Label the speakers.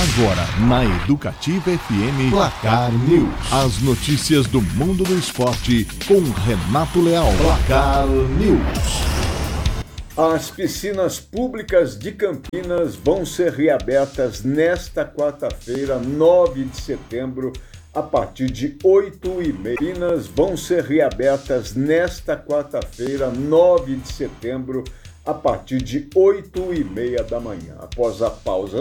Speaker 1: Agora, na Educativa FM, Placar News. As notícias do mundo do esporte com Renato Leal. Placar News.
Speaker 2: As piscinas públicas de Campinas vão ser reabertas nesta quarta-feira, 9 de setembro, a partir de 8h30. Piscinas vão ser reabertas nesta quarta-feira, 9 de setembro, a partir de 8h30 da manhã. Após a pausa